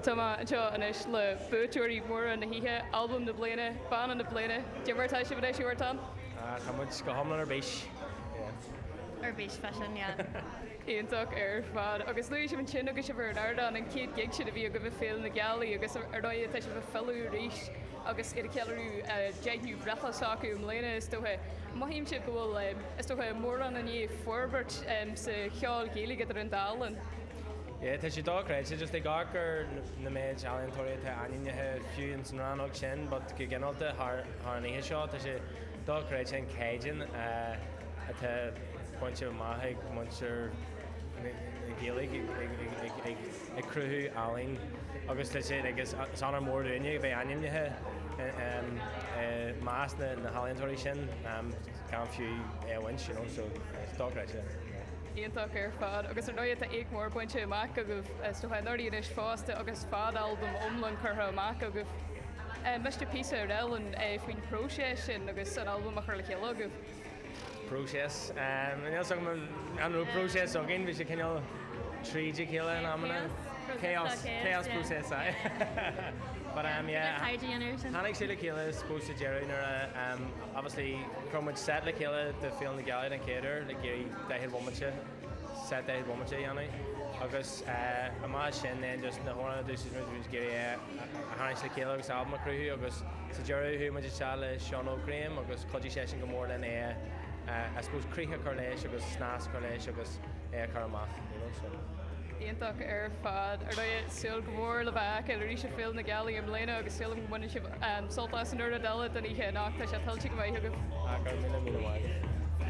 Tama anseo anis le bútúirí mór an na hithe album na bliana, ban an na bliana. Do you ever she bit short on? Tá muid go hamlan ar béis. Ar béis fashion, yeah. Íonach ar fad. Agus luí sem an sin agus bhar ardan an céad gig siad a bhí a go bh fil na gealaí agus ardáid tá se bh fellú ríis agus ar cealú deithniú brechasáú mléine is tóthe. Maihím si bhfuil is tóthe mór an ní forbert sa cheáil géalaigh ar an dálan. Tá sé dáreid, sé just ag gágur na méid ealaíontóirí tá ainithe fiú an san ranach sin, but go gginálta th naithe seo tá sé dáreid sin céidean atá pointse maithaigh muintir géalaigh ag cruthú ealaín agus tá sé agus sanar mór duine bheith ainithe más na ealaíontóirí sin gan fiú éhain sin, so dáreid sin. Íonach ar fad, agus ar nóiad a ag mór pointse amach agah stocha nóirí is fásta agus fad album omlan chutha amach agah. Meiste písa ar eilin faoin próséis sin agus an album a chuir le chéile agah. Próséis. Anú próséis ó gin bhí sé cinál tríide chéile an amna. Chaos próséis. But Hannig sé le chéile spústa Jerry obviously cromid set le chéile de fé na gaid an céidir le géirí deithid bhomate, set deithid bhomate anna. Agus má sin just na hóna dús géirí a hánig le chéile agus album a cruthú agus sa Jerry hu muidir se le Sean O'Graham agus codí sé sin go mór le I suppose críthe chu léis agus snás chu léis agus chu amach. Íonach ar fad ar dóid siúil go mór le bheith a rí sé fil na gealaí am léine agus siúil muna si soltas an nuair a deile don ihe nach tá sé tiltte go bhaith agah. Gur mí bhaid.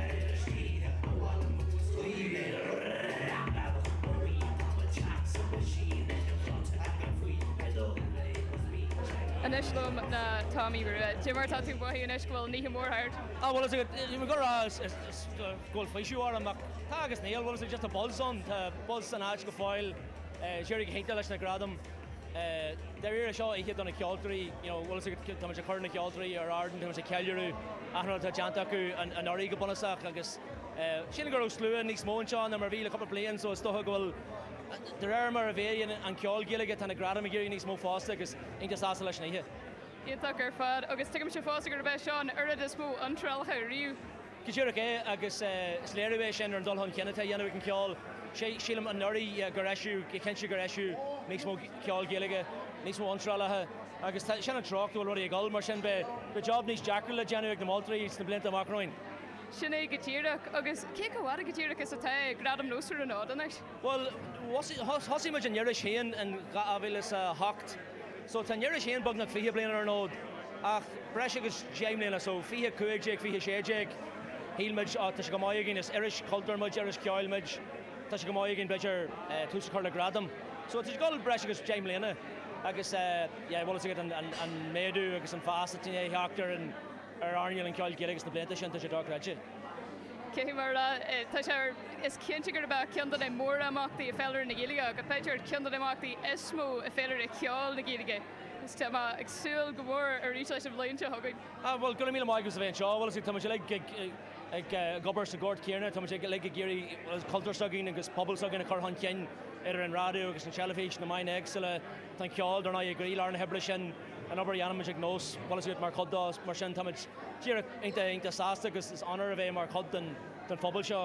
Anis lom na Tommy Jimar tá tú buí anis bhfuil ní mór hart. Well you go goal fiisiú amach tá agus níl bhil just a bolson tá bol san áit go fáil Jerry héinte leis na gradam. Deir seo ige donna ceoltarí, bhil tá sé chuna ceoltarí ar ardan tá sé ceilú aithna tá deanta acu an orí go bonach agus sin gur slúan níos móin seo na mar bhí le couple blian so stocha gohfuil der mar a bhéon an ceol giige tá na gradam a géirí níos mó fásta agus intas ása leis na ihe. Íonach ar fad agus tuigim sé fásta gur bheith seán ar is mó antrálcha riú. Ciisiúach agus sléiribéis sin ar an dulhan ceannata dhéanamh an ceol sílam an nuirí go eisiú cinse gur eisiú níos mó ceol giige níos mó antrálathe agus sin an trocht bhfuil ruí gáil mar sin be job níos Jackar le déanamh na Maltaí na blinta amachráin. Sinna gotíireach agus cé go bhhad gotíireach is atá gradam nósú an ádanis? Well, hosí me an deiris chéan an bhfuil is hacht. So tá deiris chéan bag na fihe bliana ar nód ach breis agus déimléna so fihe cuaigéig, fihe séideig, hílmeid tá se go maigin is iris cultúrmuid, iris ceáilmeid, tá se go maigin beidir túsa chuir le gradam. So tá gáil breis agus déimléna agus bhil an méadú agus an fásta tíine heachtar ar airneil an ceáil géir agus na blianta sin tá sé dáreide. Cé mar tá sé is cinnte gur bheith ceandan é mór amachtaí a fellir na géige agus peidir ceandan amachtaí is mó a féidir a ceáil na géige. Is tá agsúil go mór ar ríte sem bléinte thugaid. Bhil go mí maigus a bhéon seo, bhil tá sé ag gobar sa gcót céarna, tá sé le géirí cultúrsaigín agus poblsaigin a chuthan cein ar an rádió agus na televísion na main éagsile tá ceáil darna ag grílar na hebre sin an obair dhéanamid ag nós, bhil mar chudás mar sin táid tíar inta sásta agus is anar a bheith mar chud den phobal seo